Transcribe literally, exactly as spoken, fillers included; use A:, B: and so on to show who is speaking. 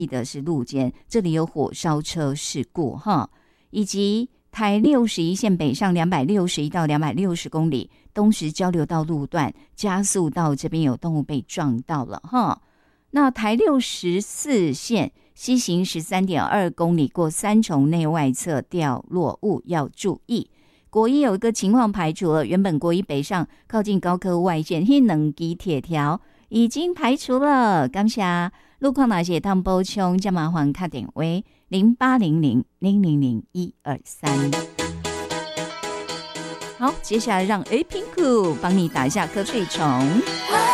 A: 记得是路肩，这里有火烧车事故哈，以及台六十一线北上两百六十一到两百六十公里东石交流道路段加速道这边有动物被撞到了哈。那台六十四线西行 十三点二公里过三重内外侧掉落物要注意。国一有一个情况排除了，原本国一北上靠近高科外线那两支铁条已经排除了，感谢路况哪些当补充，加麻烦打电话零八零零零零零一二三。好，接下来让 A Pinku 帮你打一下瞌睡虫。